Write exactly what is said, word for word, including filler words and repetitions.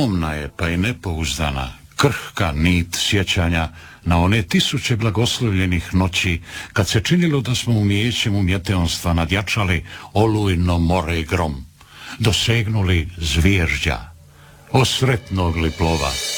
Pomna je pa i nepouzdana, krhka nit sjećanja na one tisuće blagoslovljenih noći, kad se činilo da smo umijećem umjeteonstva nadjačali olujno more i grom, dosegnuli zvježđa, osretnog li plova.